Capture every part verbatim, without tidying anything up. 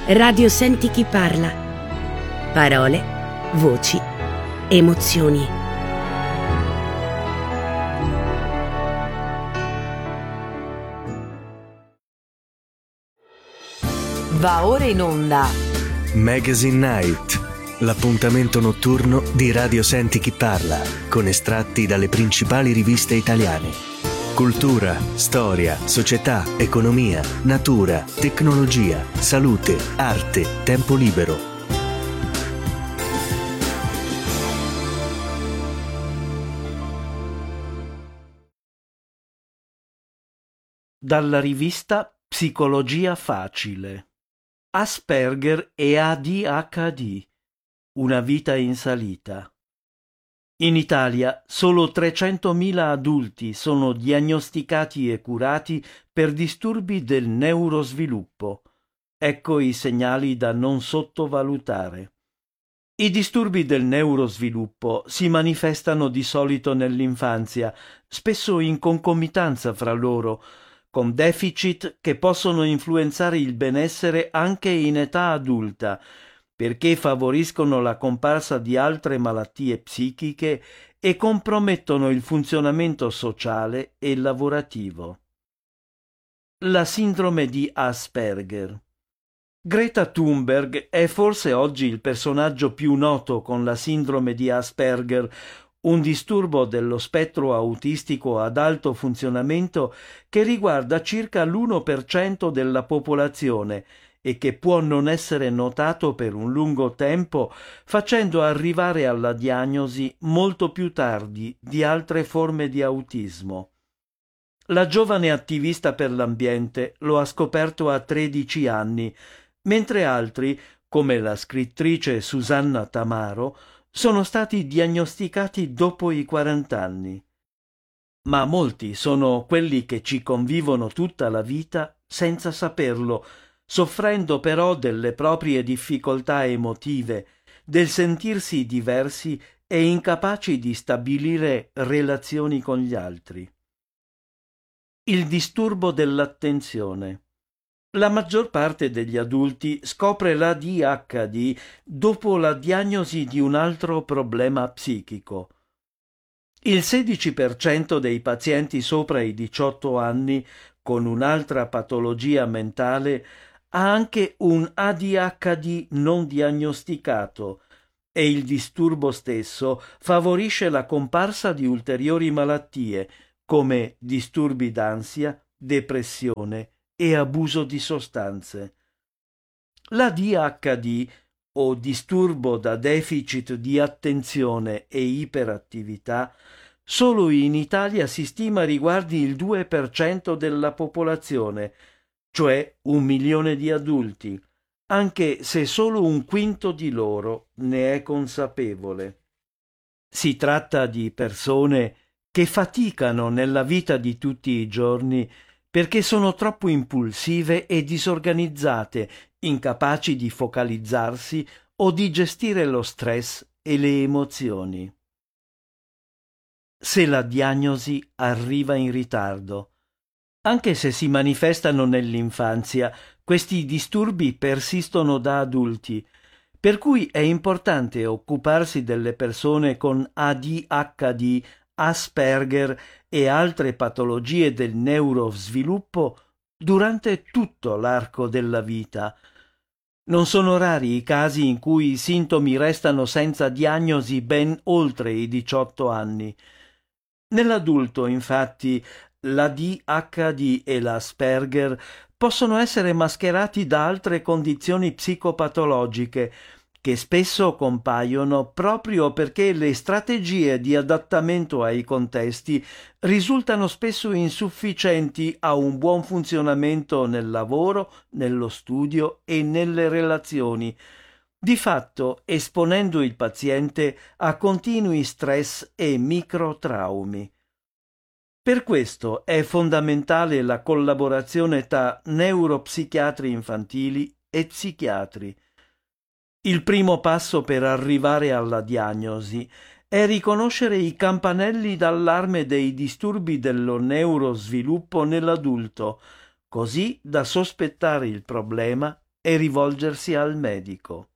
Radio Senti Chi Parla. Parole, voci, emozioni. Va ora in onda Magazine Night, l'appuntamento notturno di Radio Senti Chi Parla, con estratti dalle principali riviste italiane. Cultura, storia, società, economia, natura, tecnologia, salute, arte, tempo libero. Dalla rivista Psicologia Facile. Asperger e A D H D. Una vita in salita. In Italia solo trecentomila adulti sono diagnosticati e curati per disturbi del neurosviluppo. Ecco i segnali da non sottovalutare. I disturbi del neurosviluppo si manifestano di solito nell'infanzia, spesso in concomitanza fra loro, con deficit che possono influenzare il benessere anche in età adulta, perché favoriscono la comparsa di altre malattie psichiche e compromettono il funzionamento sociale e lavorativo. La sindrome di Asperger. Greta Thunberg è forse oggi il personaggio più noto con la sindrome di Asperger, un disturbo dello spettro autistico ad alto funzionamento che riguarda circa l'uno per cento della popolazione e che può non essere notato per un lungo tempo, facendo arrivare alla diagnosi molto più tardi di altre forme di autismo. La giovane attivista per l'ambiente lo ha scoperto a tredici anni, mentre altri, come la scrittrice Susanna Tamaro, sono stati diagnosticati dopo i quarant'anni. Ma molti sono quelli che ci convivono tutta la vita senza saperlo, soffrendo però delle proprie difficoltà emotive, del sentirsi diversi e incapaci di stabilire relazioni con gli altri. Il disturbo dell'attenzione. La maggior parte degli adulti scopre l'A D H D dopo la diagnosi di un altro problema psichico. Il sedici per cento dei pazienti sopra i diciotto anni con un'altra patologia mentale ha anche un A D H D non diagnosticato e il disturbo stesso favorisce la comparsa di ulteriori malattie come disturbi d'ansia, depressione e abuso di sostanze. L'A D H D o disturbo da deficit di attenzione e iperattività solo in Italia si stima riguardi il due per cento della popolazione, cioè un milione di adulti, anche se solo un quinto di loro ne è consapevole. Si tratta di persone che faticano nella vita di tutti i giorni perché sono troppo impulsive e disorganizzate, incapaci di focalizzarsi o di gestire lo stress e le emozioni. Se la diagnosi arriva in ritardo. Anche se si manifestano nell'infanzia, questi disturbi persistono da adulti, per cui è importante occuparsi delle persone con A D H D, Asperger e altre patologie del neurosviluppo durante tutto l'arco della vita. Non sono rari i casi in cui i sintomi restano senza diagnosi ben oltre i diciotto anni. Nell'adulto, infatti, l'A D H D e l'Asperger possono essere mascherati da altre condizioni psicopatologiche che spesso compaiono proprio perché le strategie di adattamento ai contesti risultano spesso insufficienti a un buon funzionamento nel lavoro, nello studio e nelle relazioni, di fatto esponendo il paziente a continui stress e microtraumi. Per questo è fondamentale la collaborazione tra neuropsichiatri infantili e psichiatri. Il primo passo per arrivare alla diagnosi è riconoscere i campanelli d'allarme dei disturbi dello neurosviluppo nell'adulto, così da sospettare il problema e rivolgersi al medico.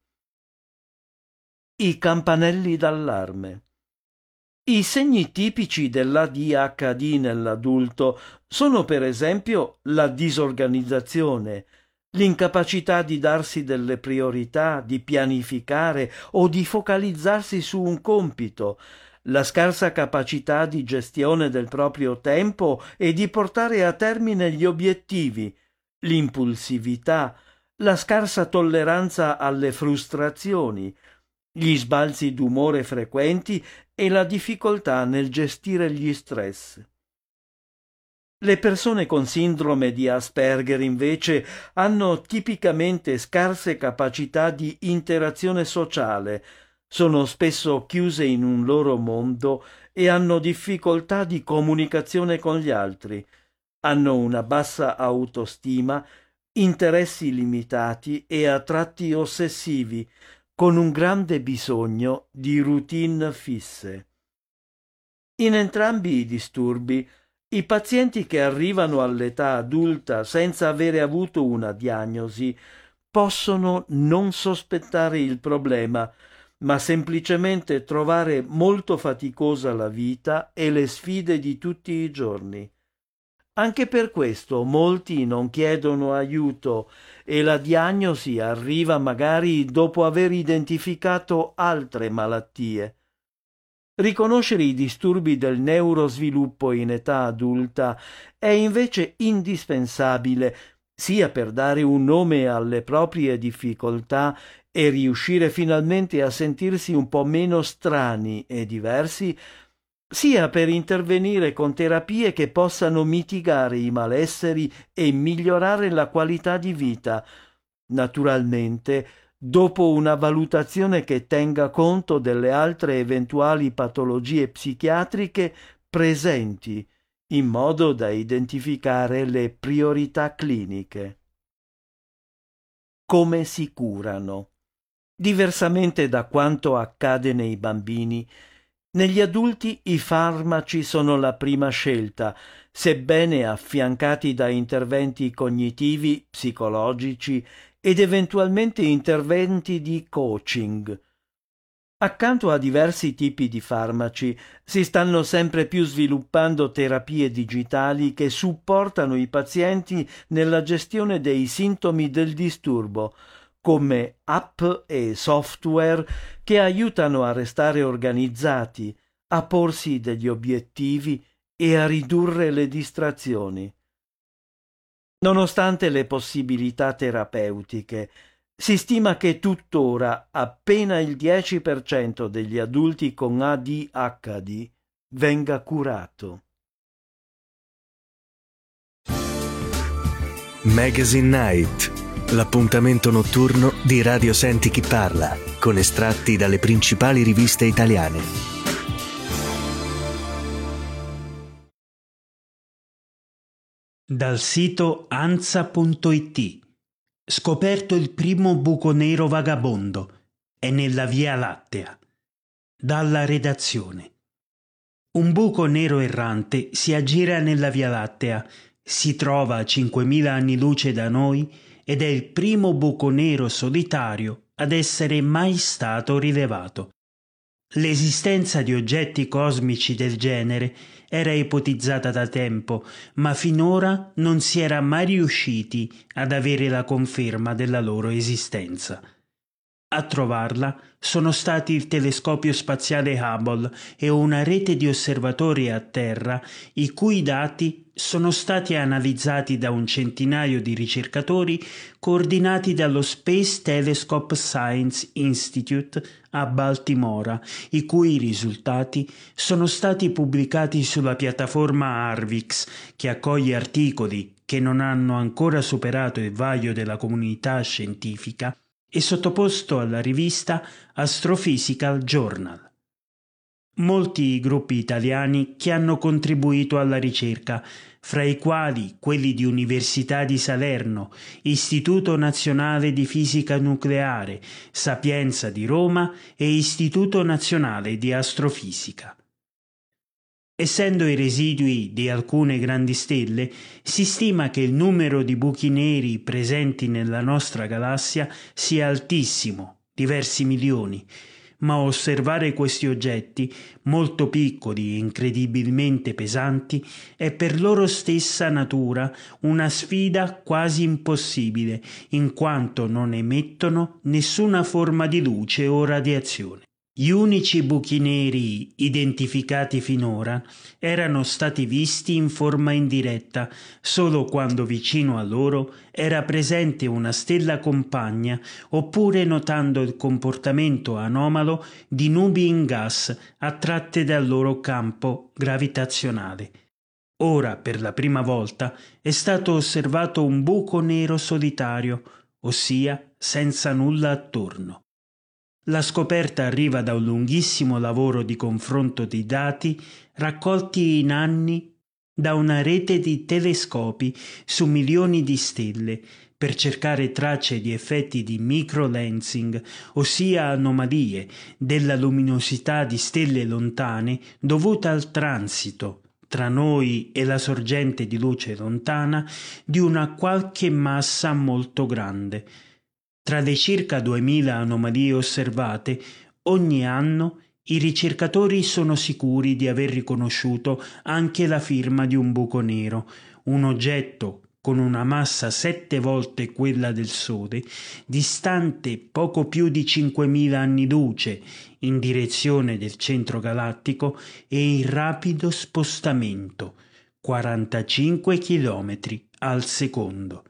I campanelli d'allarme. I segni tipici dell'A D H D nell'adulto sono per esempio la disorganizzazione, l'incapacità di darsi delle priorità, di pianificare o di focalizzarsi su un compito, la scarsa capacità di gestione del proprio tempo e di portare a termine gli obiettivi, l'impulsività, la scarsa tolleranza alle frustrazioni, gli sbalzi d'umore frequenti e la difficoltà nel gestire gli stress. Le persone con sindrome di Asperger invece hanno tipicamente scarse capacità di interazione sociale, sono spesso chiuse in un loro mondo e hanno difficoltà di comunicazione con gli altri, hanno una bassa autostima, interessi limitati e a tratti ossessivi, con un grande bisogno di routine fisse. In entrambi i disturbi, i pazienti che arrivano all'età adulta senza avere avuto una diagnosi possono non sospettare il problema, ma semplicemente trovare molto faticosa la vita e le sfide di tutti i giorni. Anche per questo molti non chiedono aiuto e la diagnosi arriva magari dopo aver identificato altre malattie. Riconoscere i disturbi del neurosviluppo in età adulta è invece indispensabile sia per dare un nome alle proprie difficoltà e riuscire finalmente a sentirsi un po' meno strani e diversi, sia per intervenire con terapie che possano mitigare i malesseri e migliorare la qualità di vita, naturalmente dopo una valutazione che tenga conto delle altre eventuali patologie psichiatriche presenti, in modo da identificare le priorità cliniche. Come si curano? Diversamente da quanto accade nei bambini, negli adulti i farmaci sono la prima scelta, sebbene affiancati da interventi cognitivi, psicologici ed eventualmente interventi di coaching. Accanto a diversi tipi di farmaci si stanno sempre più sviluppando terapie digitali che supportano i pazienti nella gestione dei sintomi del disturbo, come app e software che aiutano a restare organizzati, a porsi degli obiettivi e a ridurre le distrazioni. Nonostante le possibilità terapeutiche, si stima che tuttora appena il dieci per cento degli adulti con A D H D venga curato. Magazine Night, l'appuntamento notturno di Radio Senti Chi Parla, con estratti dalle principali riviste italiane. Dal sito ansa punto it. Scoperto il primo buco nero vagabondo. È nella Via Lattea. Dalla redazione. Un buco nero errante si aggira nella Via Lattea, si trova a cinquemila anni luce da noi ed è il primo buco nero solitario ad essere mai stato rilevato. L'esistenza di oggetti cosmici del genere era ipotizzata da tempo, ma finora non si era mai riusciti ad avere la conferma della loro esistenza. A trovarla sono stati il telescopio spaziale Hubble e una rete di osservatori a terra i cui dati sono stati analizzati da un centinaio di ricercatori coordinati dallo Space Telescope Science Institute a Baltimora, i cui risultati sono stati pubblicati sulla piattaforma Arvix, che accoglie articoli che non hanno ancora superato il vaglio della comunità scientifica, e sottoposto alla rivista Astrophysical Journal. Molti i gruppi italiani che hanno contribuito alla ricerca, fra i quali quelli di Università di Salerno, Istituto Nazionale di Fisica Nucleare, Sapienza di Roma e Istituto Nazionale di Astrofisica. Essendo i residui di alcune grandi stelle, si stima che il numero di buchi neri presenti nella nostra galassia sia altissimo, diversi milioni, ma osservare questi oggetti, molto piccoli e incredibilmente pesanti, è per loro stessa natura una sfida quasi impossibile, in quanto non emettono nessuna forma di luce o radiazione. Gli unici buchi neri identificati finora erano stati visti in forma indiretta solo quando vicino a loro era presente una stella compagna oppure notando il comportamento anomalo di nubi in gas attratte dal loro campo gravitazionale. Ora, per la prima volta, è stato osservato un buco nero solitario, ossia senza nulla attorno. La scoperta arriva da un lunghissimo lavoro di confronto di dati raccolti in anni da una rete di telescopi su milioni di stelle per cercare tracce di effetti di microlensing, ossia anomalie della luminosità di stelle lontane dovuta al transito tra noi e la sorgente di luce lontana di una qualche massa molto grande. Tra le circa duemila anomalie osservate, ogni anno i ricercatori sono sicuri di aver riconosciuto anche la firma di un buco nero, un oggetto con una massa sette volte quella del Sole, distante poco più di cinquemila anni luce in direzione del centro galattico e in rapido spostamento, quarantacinque chilometri al secondo.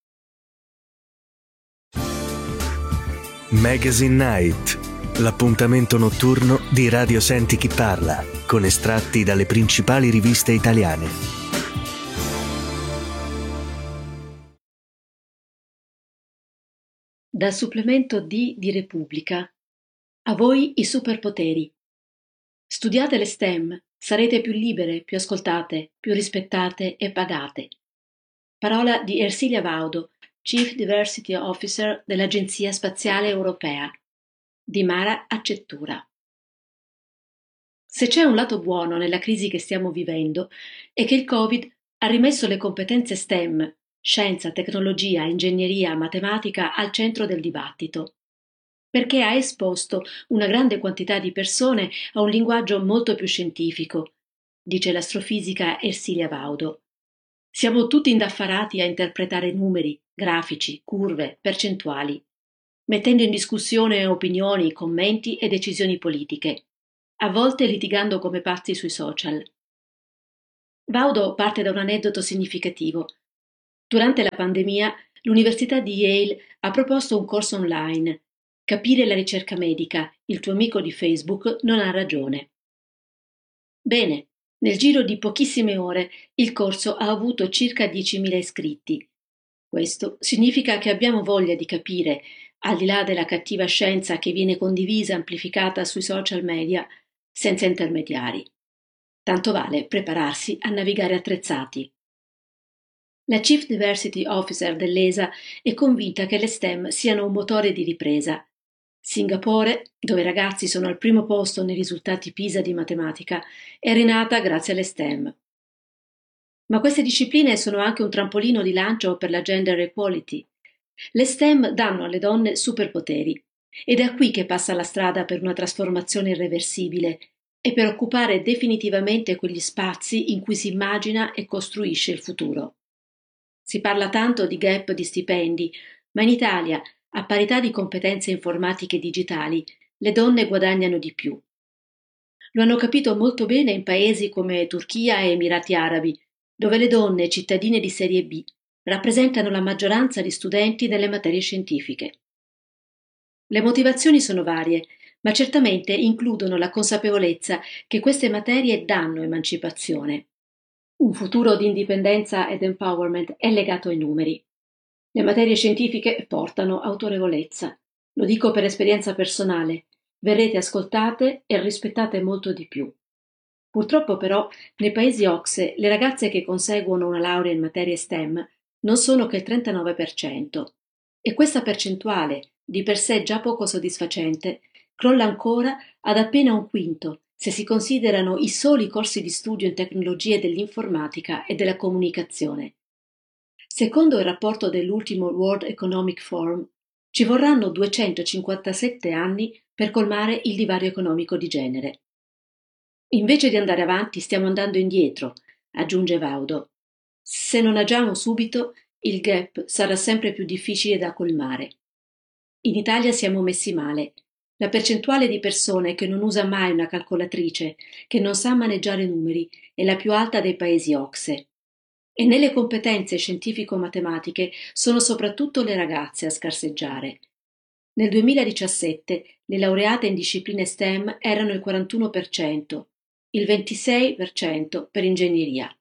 Magazine Night, l'appuntamento notturno di Radio Senti Chi Parla, con estratti dalle principali riviste italiane. Dal supplemento D di Repubblica. A voi i superpoteri. Studiate le STEM, sarete più libere, più ascoltate, più rispettate e pagate. Parola di Ersilia Vaudo, Chief Diversity Officer dell'Agenzia Spaziale Europea, di Mara Accettura. Se c'è un lato buono nella crisi che stiamo vivendo è che il Covid ha rimesso le competenze STEM, scienza, tecnologia, ingegneria, matematica, al centro del dibattito, perché ha esposto una grande quantità di persone a un linguaggio molto più scientifico, dice l'astrofisica Ersilia Vaudo. Siamo tutti indaffarati a interpretare numeri, grafici, curve, percentuali, mettendo in discussione opinioni, commenti e decisioni politiche, a volte litigando come pazzi sui social. Vaudo parte da un aneddoto significativo. Durante la pandemia, l'Università di Yale ha proposto un corso online, Capire la ricerca medica, il tuo amico di Facebook non ha ragione. Bene, nel giro di pochissime ore il corso ha avuto circa diecimila iscritti. Questo significa che abbiamo voglia di capire, al di là della cattiva scienza che viene condivisa e amplificata sui social media, senza intermediari. Tanto vale prepararsi a navigare attrezzati. La Chief Diversity Officer dell'E S A è convinta che le STEM siano un motore di ripresa. Singapore, dove i ragazzi sono al primo posto nei risultati PISA di matematica, è rinata grazie alle STEM. Ma queste discipline sono anche un trampolino di lancio per la gender equality. Le STEM danno alle donne superpoteri ed è qui che passa la strada per una trasformazione irreversibile e per occupare definitivamente quegli spazi in cui si immagina e costruisce il futuro. Si parla tanto di gap di stipendi, ma in Italia, a parità di competenze informatiche e digitali, le donne guadagnano di più. Lo hanno capito molto bene in paesi come Turchia e Emirati Arabi, dove le donne cittadine di serie B rappresentano la maggioranza di studenti nelle materie scientifiche. Le motivazioni sono varie, ma certamente includono la consapevolezza che queste materie danno emancipazione. Un futuro di indipendenza ed empowerment è legato ai numeri. Le materie scientifiche portano autorevolezza. Lo dico per esperienza personale. Verrete ascoltate e rispettate molto di più. Purtroppo però, nei paesi O C S E, le ragazze che conseguono una laurea in materie STEM non sono che il trentanove per cento. E questa percentuale, di per sé già poco soddisfacente, crolla ancora ad appena un quinto se si considerano i soli corsi di studio in tecnologie dell'informatica e della comunicazione. Secondo il rapporto dell'ultimo World Economic Forum, ci vorranno duecentocinquantasette anni per colmare il divario economico di genere. Invece di andare avanti, stiamo andando indietro, aggiunge Vaudo. Se non agiamo subito, il gap sarà sempre più difficile da colmare. In Italia siamo messi male. La percentuale di persone che non usa mai una calcolatrice, che non sa maneggiare numeri, è la più alta dei paesi O C S E. E nelle competenze scientifico-matematiche sono soprattutto le ragazze a scarseggiare. Nel duemiladiciassette le laureate in discipline STEM erano il quarantuno per cento, il ventisei per cento per ingegneria.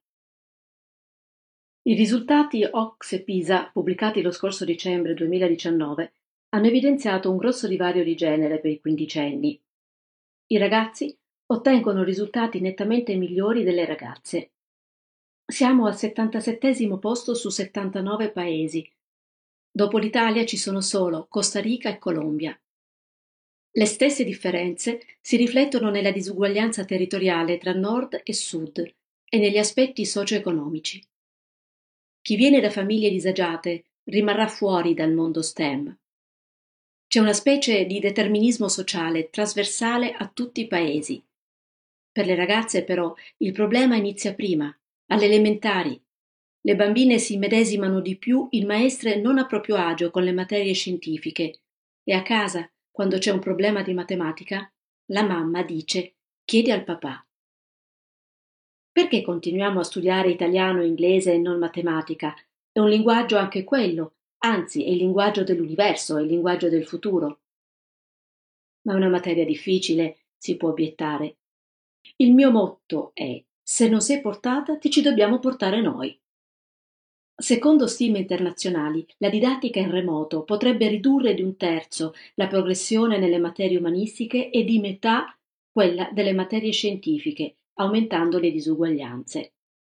I risultati O C S E PISA, pubblicati lo scorso dicembre duemiladiciannove, hanno evidenziato un grosso divario di genere per i quindicenni. I ragazzi ottengono risultati nettamente migliori delle ragazze. Siamo al settantasettesimo posto su settantanove paesi. Dopo l'Italia ci sono solo Costa Rica e Colombia. Le stesse differenze si riflettono nella disuguaglianza territoriale tra nord e sud e negli aspetti socio-economici. Chi viene da famiglie disagiate rimarrà fuori dal mondo STEM. C'è una specie di determinismo sociale trasversale a tutti i paesi. Per le ragazze, però, il problema inizia prima, alle elementari. Le bambine si immedesimano di più in maestre non a proprio agio con le materie scientifiche e a casa, quando c'è un problema di matematica, la mamma dice «chiedi al papà». Perché continuiamo a studiare italiano e inglese e non matematica? È un linguaggio anche quello, anzi è il linguaggio dell'universo, è il linguaggio del futuro. Ma è una materia difficile, si può obiettare. Il mio motto è: se non sei portata, ti ci dobbiamo portare noi. Secondo stime internazionali, la didattica in remoto potrebbe ridurre di un terzo la progressione nelle materie umanistiche e di metà quella delle materie scientifiche, aumentando le disuguaglianze.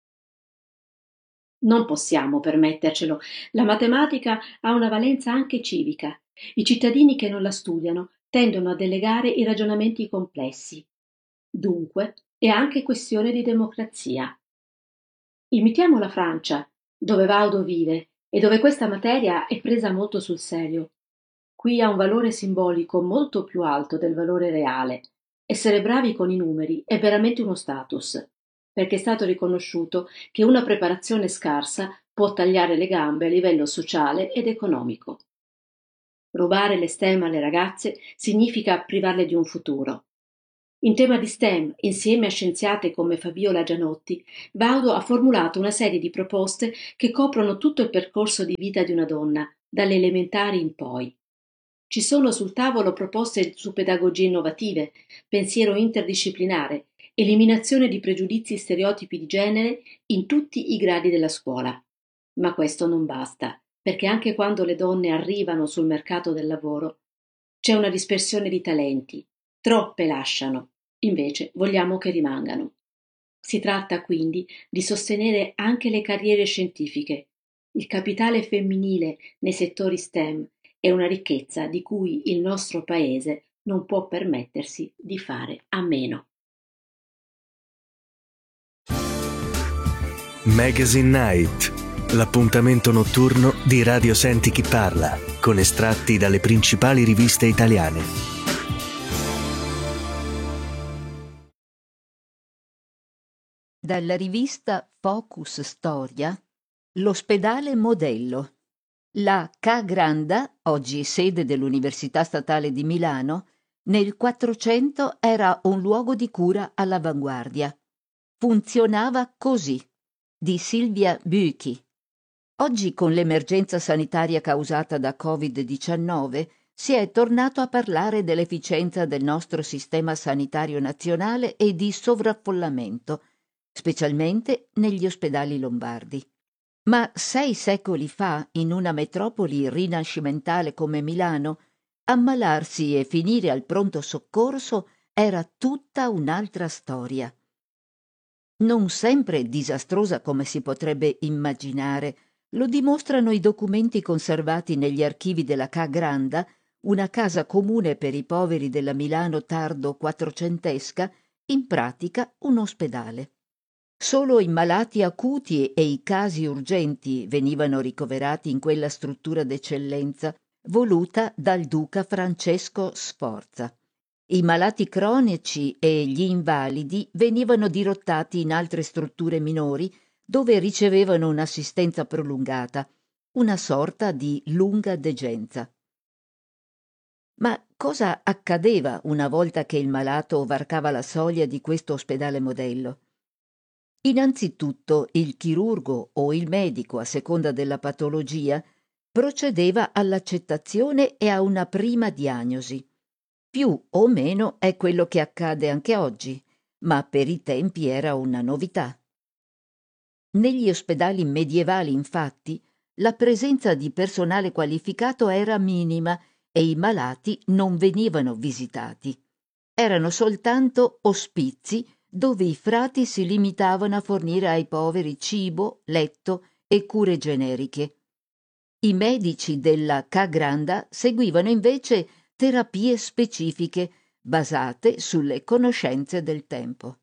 Non possiamo permettercelo. La matematica ha una valenza anche civica. I cittadini che non la studiano tendono a delegare i ragionamenti complessi. Dunque, è anche questione di democrazia. Imitiamo la Francia, dove Vaudo vive e dove questa materia è presa molto sul serio. Qui ha un valore simbolico molto più alto del valore reale. Essere bravi con i numeri è veramente uno status, perché è stato riconosciuto che una preparazione scarsa può tagliare le gambe a livello sociale ed economico. Rubare le STEM alle ragazze significa privarle di un futuro. In tema di STEM, insieme a scienziate come Fabiola Gianotti, Vaudo ha formulato una serie di proposte che coprono tutto il percorso di vita di una donna, dalle elementari in poi. Ci sono sul tavolo proposte su pedagogie innovative, pensiero interdisciplinare, eliminazione di pregiudizi e stereotipi di genere in tutti i gradi della scuola. Ma questo non basta, perché anche quando le donne arrivano sul mercato del lavoro c'è una dispersione di talenti. Troppe lasciano, invece vogliamo che rimangano. Si tratta quindi di sostenere anche le carriere scientifiche. Il capitale femminile nei settori STEM è una ricchezza di cui il nostro Paese non può permettersi di fare a meno. Magazine Night, l'appuntamento notturno di Radio Senti Chi Parla, con estratti dalle principali riviste italiane. Dalla rivista Focus Storia, l'ospedale modello. La Ca' Granda, oggi sede dell'Università Statale di Milano, nel Quattrocento era un luogo di cura all'avanguardia. Funzionava così, di Silvia Büchi. Oggi, con l'emergenza sanitaria causata da covid diciannove, si è tornato a parlare dell'efficienza del nostro sistema sanitario nazionale e di sovraffollamento, specialmente negli ospedali lombardi. Ma sei secoli fa, in una metropoli rinascimentale come Milano, ammalarsi e finire al pronto soccorso era tutta un'altra storia. Non sempre disastrosa come si potrebbe immaginare, lo dimostrano i documenti conservati negli archivi della Ca' Granda, una casa comune per i poveri della Milano tardo quattrocentesca, in pratica un ospedale. Solo i malati acuti e i casi urgenti venivano ricoverati in quella struttura d'eccellenza voluta dal duca Francesco Sforza. I malati cronici e gli invalidi venivano dirottati in altre strutture minori dove ricevevano un'assistenza prolungata, una sorta di lunga degenza. Ma cosa accadeva una volta che il malato varcava la soglia di questo ospedale modello? Innanzitutto il chirurgo o il medico, a seconda della patologia, procedeva all'accettazione e a una prima diagnosi. Più o meno è quello che accade anche oggi, ma per i tempi era una novità. Negli ospedali medievali, infatti, la presenza di personale qualificato era minima e i malati non venivano visitati. Erano soltanto ospizi dove i frati si limitavano a fornire ai poveri cibo, letto e cure generiche. I medici della Ca' Granda seguivano invece terapie specifiche basate sulle conoscenze del tempo.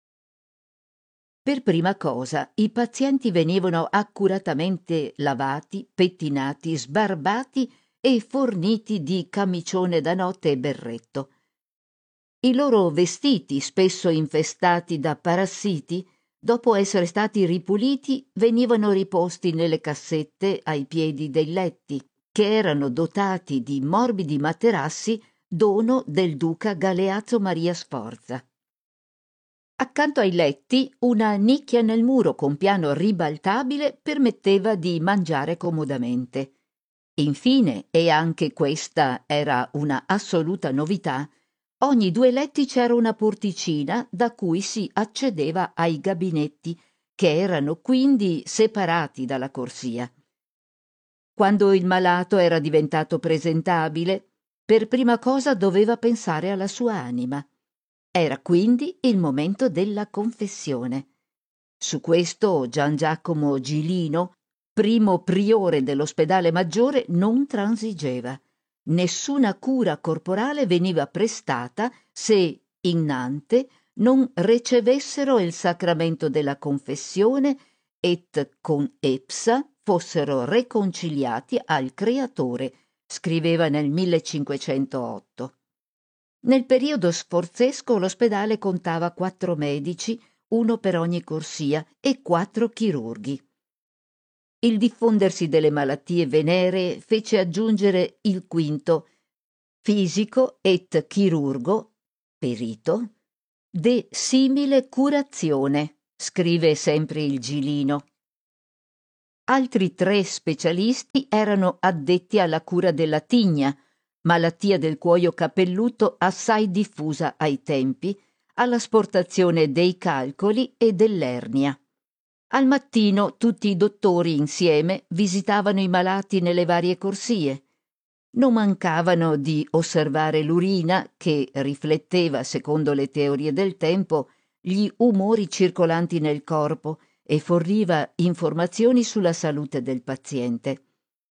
Per prima cosa, i pazienti venivano accuratamente lavati, pettinati, sbarbati e forniti di camicione da notte e berretto. I loro vestiti, spesso infestati da parassiti, dopo essere stati ripuliti, venivano riposti nelle cassette ai piedi dei letti, che erano dotati di morbidi materassi, dono del duca Galeazzo Maria Sforza. Accanto ai letti, una nicchia nel muro con piano ribaltabile permetteva di mangiare comodamente. Infine, e anche questa era una assoluta novità, ogni due letti c'era una porticina da cui si accedeva ai gabinetti, che erano quindi separati dalla corsia. Quando il malato era diventato presentabile, per prima cosa doveva pensare alla sua anima. Era quindi il momento della confessione. Su questo Gian Giacomo Gilino, primo priore dell'ospedale maggiore, non transigeva. Nessuna cura corporale veniva prestata se innante non ricevessero il sacramento della confessione et con epsa fossero reconciliati al Creatore, scriveva nel millecinquecentootto. Nel periodo sforzesco l'ospedale contava quattro medici, uno per ogni corsia, e quattro chirurghi. Il diffondersi delle malattie veneree fece aggiungere il quinto, fisico et chirurgo, perito, de simile curazione, scrive sempre il Gilino. Altri tre specialisti erano addetti alla cura della tigna, malattia del cuoio capelluto assai diffusa ai tempi, all'asportazione dei calcoli e dell'ernia. Al mattino tutti i dottori insieme visitavano i malati nelle varie corsie. Non mancavano di osservare l'urina che rifletteva, secondo le teorie del tempo, gli umori circolanti nel corpo e forniva informazioni sulla salute del paziente.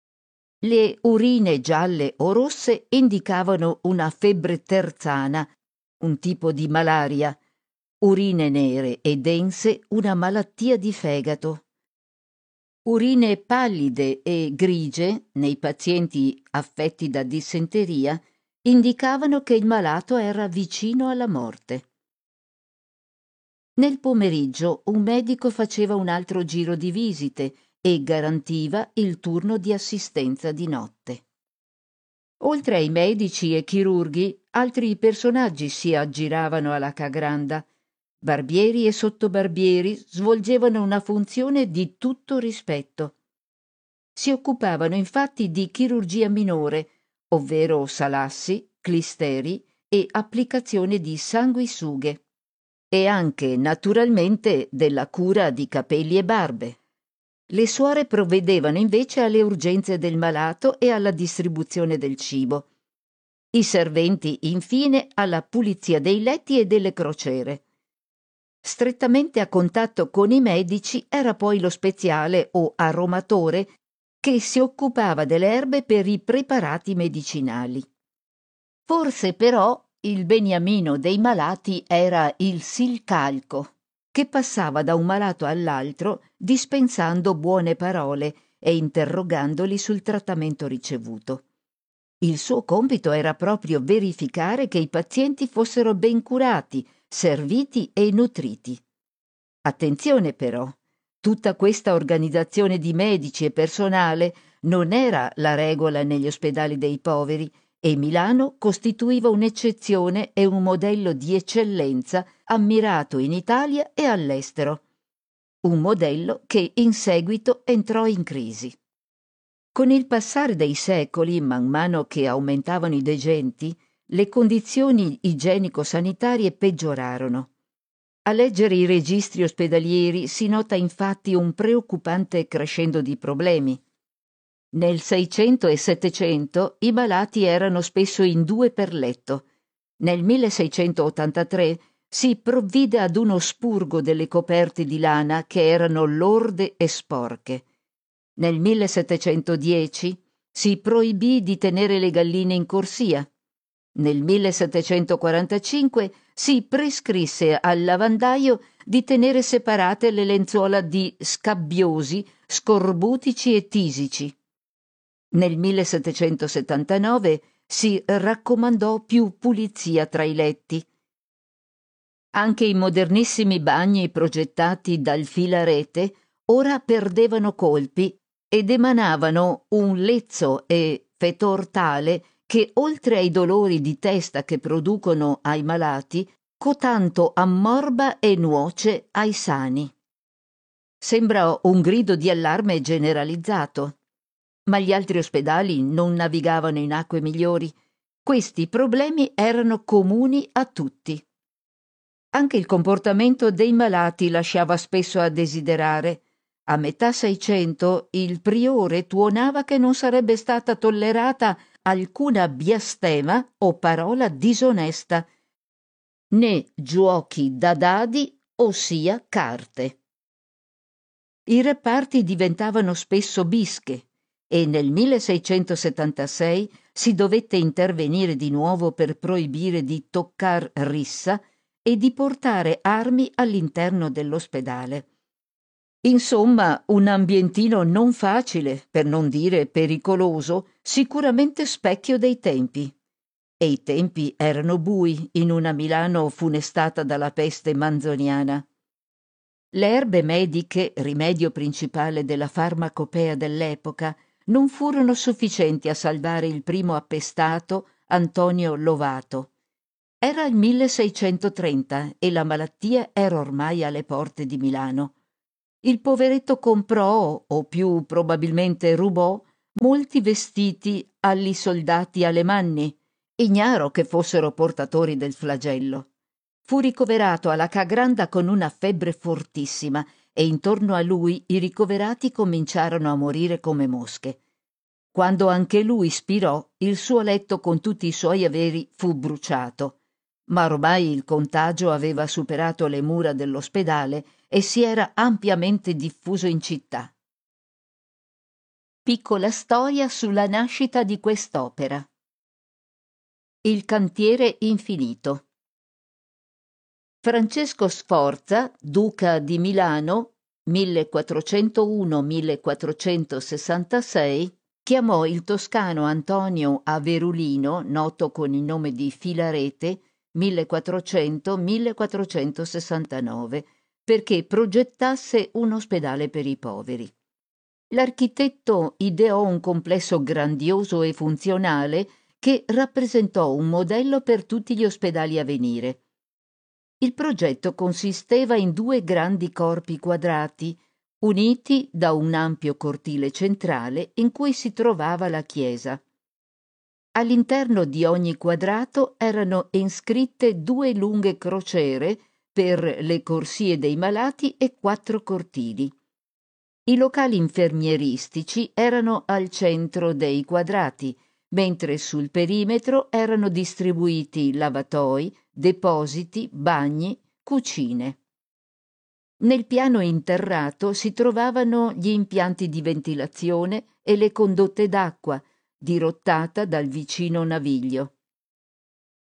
Le urine gialle o rosse indicavano una febbre terzana, un tipo di malaria, urine nere e dense una malattia di fegato. Urine pallide e grigie nei pazienti affetti da dissenteria indicavano che il malato era vicino alla morte. Nel pomeriggio un medico faceva un altro giro di visite e garantiva il turno di assistenza di notte. Oltre ai medici e chirurghi, altri personaggi si aggiravano alla Ca' Granda. Barbieri e sottobarbieri svolgevano una funzione di tutto rispetto. Si occupavano infatti di chirurgia minore, ovvero salassi, clisteri e applicazione di sanguisughe, e anche naturalmente della cura di capelli e barbe. Le suore provvedevano invece alle urgenze del malato e alla distribuzione del cibo. I serventi, infine, alla pulizia dei letti e delle crociere. Strettamente a contatto con i medici era poi lo speziale o aromatore che si occupava delle erbe per i preparati medicinali. Forse però il beniamino dei malati era il silcalco, che passava da un malato all'altro dispensando buone parole e interrogandoli sul trattamento ricevuto. Il suo compito era proprio verificare che i pazienti fossero ben curati, serviti e nutriti. Attenzione però, tutta questa organizzazione di medici e personale non era la regola negli ospedali dei poveri e Milano costituiva un'eccezione e un modello di eccellenza ammirato in Italia e all'estero. Un modello che in seguito entrò in crisi. Con il passare dei secoli, man mano che aumentavano i degenti, le condizioni igienico-sanitarie peggiorarono. A leggere i registri ospedalieri si nota infatti un preoccupante crescendo di problemi. Nel Seicento e Settecento i malati erano spesso in due per letto. Nel milleseicentottantatré si provvide ad uno spurgo delle coperte di lana che erano lorde e sporche. Nel millesettecentodieci si proibì di tenere le galline in corsia. Nel millesettecentoquarantacinque si prescrisse al lavandaio di tenere separate le lenzuola di scabbiosi, scorbutici e tisici. Nel millesettecentosettantanove si raccomandò più pulizia tra i letti. Anche i modernissimi bagni progettati dal Filarete ora perdevano colpi ed emanavano un lezzo e fetor tale che, oltre ai dolori di testa che producono ai malati, cotanto ammorba e nuoce ai sani. Sembra un grido di allarme generalizzato. Ma gli altri ospedali non navigavano in acque migliori. Questi problemi erano comuni a tutti. Anche il comportamento dei malati lasciava spesso a desiderare. A metà Seicento il priore tuonava che non sarebbe stata tollerata alcuna biastema o parola disonesta, né giuochi da dadi, ossia carte. I reparti diventavano spesso bische e nel milleseicentosettantasei si dovette intervenire di nuovo per proibire di toccar rissa e di portare armi all'interno dell'ospedale. Insomma, un ambientino non facile, per non dire pericoloso, sicuramente specchio dei tempi. E i tempi erano bui in una Milano funestata dalla peste manzoniana. Le erbe mediche, rimedio principale della farmacopea dell'epoca, non furono sufficienti a salvare il primo appestato, Antonio Lovato. Era il milleseicentotrenta e la malattia era ormai alle porte di Milano. Il poveretto comprò, o più probabilmente rubò, molti vestiti agli soldati alemanni, ignaro che fossero portatori del flagello. Fu ricoverato alla Cagranda con una febbre fortissima e intorno a lui i ricoverati cominciarono a morire come mosche. Quando anche lui spirò, il suo letto con tutti i suoi averi fu bruciato. Ma ormai il contagio aveva superato le mura dell'ospedale e si era ampiamente diffuso in città. Piccola storia sulla nascita di quest'opera. Il cantiere infinito. Francesco Sforza, duca di Milano, millequattrocentouno millequattrocentosessantasei, chiamò il toscano Antonio Averulino, noto con il nome di Filarete, millequattrocento millequattrocentosessantanove, perché progettasse un ospedale per i poveri. L'architetto ideò un complesso grandioso e funzionale che rappresentò un modello per tutti gli ospedali a venire. Il progetto consisteva in due grandi corpi quadrati, uniti da un ampio cortile centrale in cui si trovava la chiesa. All'interno di ogni quadrato erano inscritte due lunghe crociere per le corsie dei malati e quattro cortili. I locali infermieristici erano al centro dei quadrati, mentre sul perimetro erano distribuiti lavatoi, depositi, bagni, cucine. Nel piano interrato si trovavano gli impianti di ventilazione e le condotte d'acqua, dirottata dal vicino naviglio.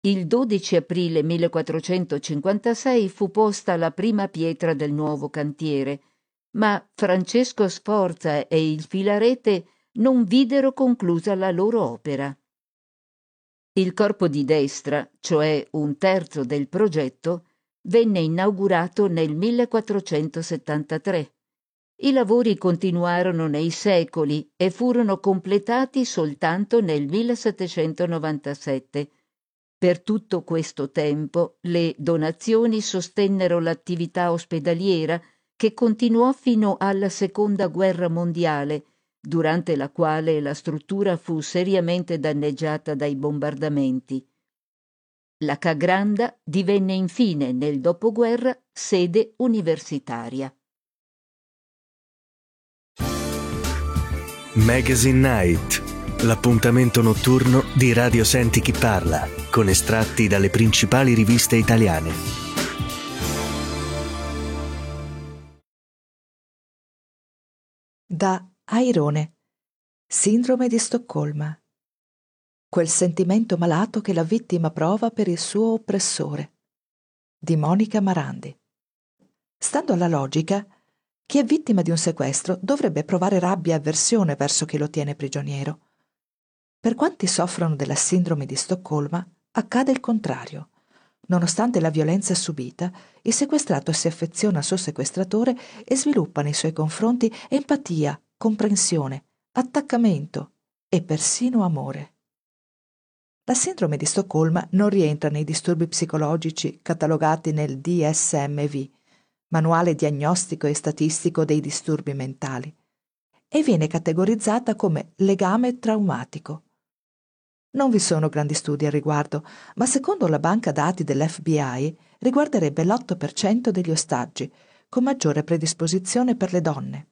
Il dodici aprile millequattrocentocinquantasei fu posta la prima pietra del nuovo cantiere, ma Francesco Sforza e il Filarete non videro conclusa la loro opera. Il corpo di destra, cioè un terzo del progetto, venne inaugurato nel millequattrocentosettantatré. I lavori continuarono nei secoli e furono completati soltanto nel millesettecentonovantasette. Per tutto questo tempo le donazioni sostennero l'attività ospedaliera che continuò fino alla Seconda Guerra Mondiale, durante la quale la struttura fu seriamente danneggiata dai bombardamenti. La Ca' Granda divenne infine nel dopoguerra sede universitaria. Magazine Night, l'appuntamento notturno di Radio Senti Chi Parla, con estratti dalle principali riviste italiane. Da Airone, Sindrome di Stoccolma. Quel sentimento malato che la vittima prova per il suo oppressore. Di Monica Marandi. Stando alla logica, chi è vittima di un sequestro dovrebbe provare rabbia e avversione verso chi lo tiene prigioniero. Per quanti soffrono della sindrome di Stoccolma, accade il contrario. Nonostante la violenza subita, il sequestrato si affeziona al suo sequestratore e sviluppa nei suoi confronti empatia, comprensione, attaccamento e persino amore. La sindrome di Stoccolma non rientra nei disturbi psicologici catalogati nel D S M V, Manuale diagnostico e statistico dei disturbi mentali, e viene categorizzata come legame traumatico. Non vi sono grandi studi al riguardo, ma secondo la banca dati dell'F B I riguarderebbe l'otto per cento degli ostaggi, con maggiore predisposizione per le donne.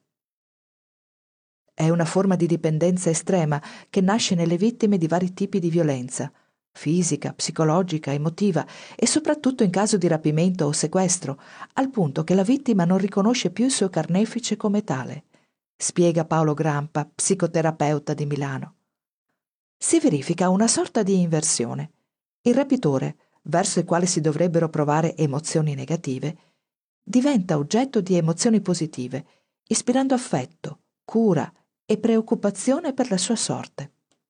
È una forma di dipendenza estrema che nasce nelle vittime di vari tipi di violenza, fisica, psicologica, emotiva e soprattutto in caso di rapimento o sequestro, al punto che la vittima non riconosce più il suo carnefice come tale, spiega Paolo Grampa, psicoterapeuta di Milano. Si verifica una sorta di inversione. Il rapitore, verso il quale si dovrebbero provare emozioni negative, diventa oggetto di emozioni positive, ispirando affetto, cura e preoccupazione per la sua sorte.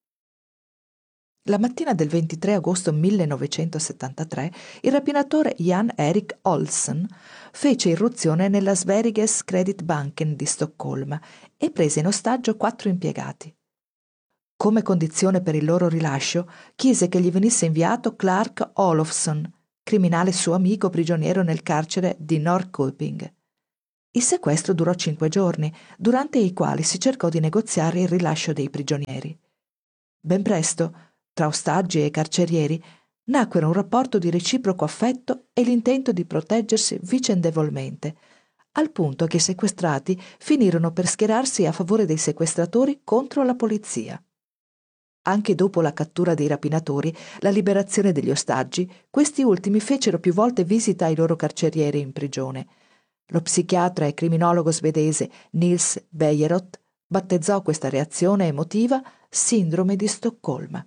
La mattina del ventitré agosto millenovecentosettantatré il rapinatore Jan Erik Olsen fece irruzione nella Sveriges Kreditbanken di Stoccolma e prese in ostaggio quattro impiegati. Come condizione per il loro rilascio, chiese che gli venisse inviato Clark Olofsson, criminale suo amico prigioniero nel carcere di Norrköping. Il sequestro durò cinque giorni, durante i quali si cercò di negoziare il rilascio dei prigionieri. Ben presto, tra ostaggi e carcerieri, nacquero un rapporto di reciproco affetto e l'intento di proteggersi vicendevolmente, al punto che i sequestrati finirono per schierarsi a favore dei sequestratori contro la polizia. Anche dopo la cattura dei rapinatori, la liberazione degli ostaggi, questi ultimi fecero più volte visita ai loro carcerieri in prigione. Lo psichiatra e criminologo svedese Nils Bejerot battezzò questa reazione emotiva sindrome di Stoccolma.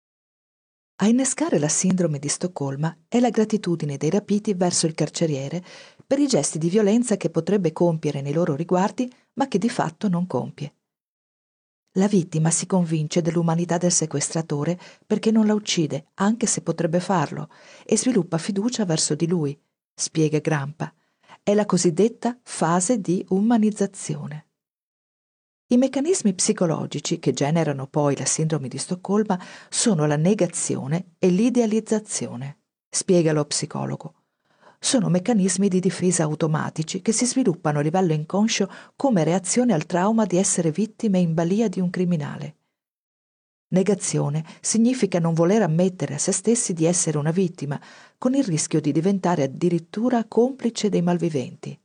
A innescare la sindrome di Stoccolma è la gratitudine dei rapiti verso il carceriere per i gesti di violenza che potrebbe compiere nei loro riguardi, ma che di fatto non compie. La vittima si convince dell'umanità del sequestratore perché non la uccide, anche se potrebbe farlo, e sviluppa fiducia verso di lui, spiega Grampa. È la cosiddetta fase di umanizzazione. I meccanismi psicologici che generano poi la sindrome di Stoccolma sono la negazione e l'idealizzazione, spiega lo psicologo. Sono meccanismi di difesa automatici che si sviluppano a livello inconscio come reazione al trauma di essere vittime in balia di un criminale. Negazione significa non voler ammettere a se stessi di essere una vittima, con il rischio di diventare addirittura complice dei malviventi.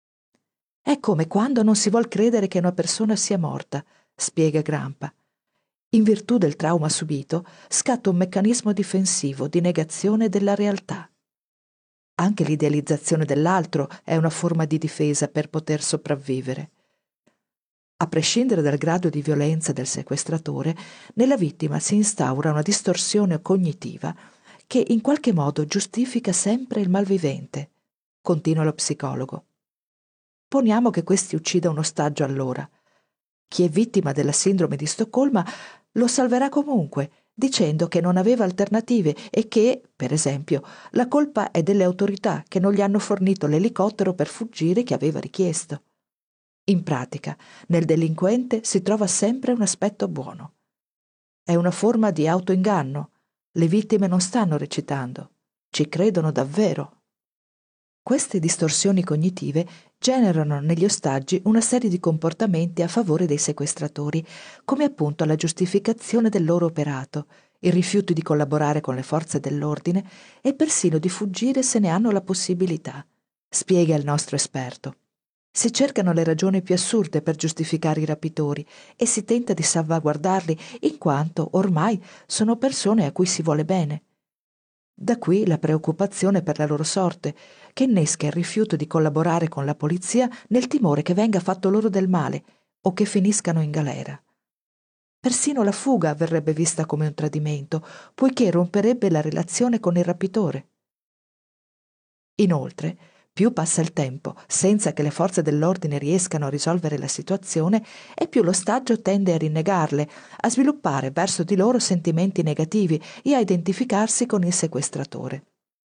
È come quando non si vuol credere che una persona sia morta, spiega Grampa. In virtù del trauma subito, scatta un meccanismo difensivo di negazione della realtà. Anche l'idealizzazione dell'altro è una forma di difesa per poter sopravvivere. A prescindere dal grado di violenza del sequestratore, nella vittima si instaura una distorsione cognitiva che in qualche modo giustifica sempre il malvivente, continua lo psicologo. Poniamo che questi uccida un ostaggio allora. Chi è vittima della sindrome di Stoccolma lo salverà comunque, dicendo che non aveva alternative e che, per esempio, la colpa è delle autorità che non gli hanno fornito l'elicottero per fuggire che aveva richiesto. In pratica, nel delinquente si trova sempre un aspetto buono. È una forma di autoinganno. Le vittime non stanno recitando, ci credono davvero. Queste distorsioni cognitive generano negli ostaggi una serie di comportamenti a favore dei sequestratori, come appunto la giustificazione del loro operato, il rifiuto di collaborare con le forze dell'ordine e persino di fuggire se ne hanno la possibilità, spiega il nostro esperto. Si cercano le ragioni più assurde per giustificare i rapitori e si tenta di salvaguardarli in quanto ormai sono persone a cui si vuole bene. Da qui la preoccupazione per la loro sorte, che innesca il rifiuto di collaborare con la polizia nel timore che venga fatto loro del male o che finiscano in galera. Persino la fuga verrebbe vista come un tradimento, poiché romperebbe la relazione con il rapitore. Inoltre, più passa il tempo senza che le forze dell'ordine riescano a risolvere la situazione e più l'ostaggio tende a rinnegarle, a sviluppare verso di loro sentimenti negativi e a identificarsi con il sequestratore.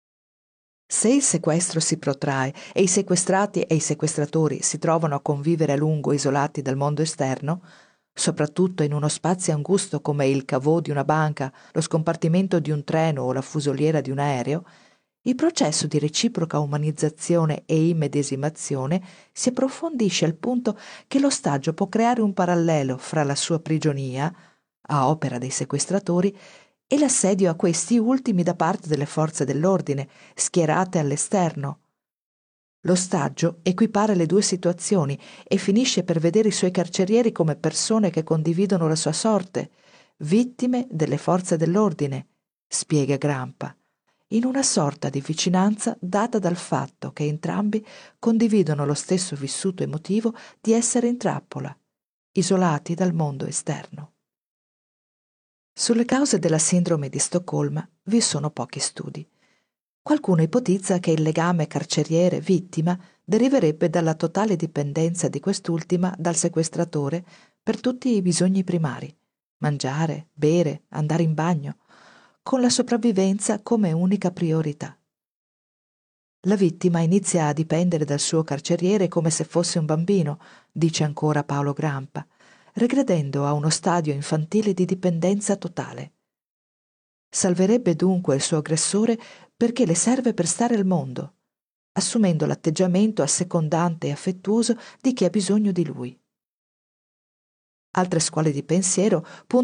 Se il sequestro si protrae e i sequestrati e i sequestratori si trovano a convivere a lungo isolati dal mondo esterno, soprattutto in uno spazio angusto come il caveau di una banca, lo scompartimento di un treno o la fusoliera di un aereo, il processo di reciproca umanizzazione e immedesimazione si approfondisce al punto che l'ostaggio può creare un parallelo fra la sua prigionia, a opera dei sequestratori, e l'assedio a questi ultimi da parte delle forze dell'ordine, schierate all'esterno. L'ostaggio equipara le due situazioni e finisce per vedere i suoi carcerieri come persone che condividono la sua sorte, vittime delle forze dell'ordine, spiega Grampa, in una sorta di vicinanza data dal fatto che entrambi condividono lo stesso vissuto emotivo di essere in trappola, isolati dal mondo esterno. Sulle cause della sindrome di Stoccolma vi sono pochi studi. Qualcuno ipotizza che il legame carceriere-vittima deriverebbe dalla totale dipendenza di quest'ultima dal sequestratore per tutti i bisogni primari, mangiare, bere, andare in bagno, con la sopravvivenza come unica priorità. La vittima inizia a dipendere dal suo carceriere come se fosse un bambino, dice ancora Paolo Grampa, regredendo a uno stadio infantile di dipendenza totale. Salverebbe dunque il suo aggressore perché le serve per stare al mondo, assumendo l'atteggiamento assecondante e affettuoso di chi ha bisogno di lui. Altre scuole di pensiero puntano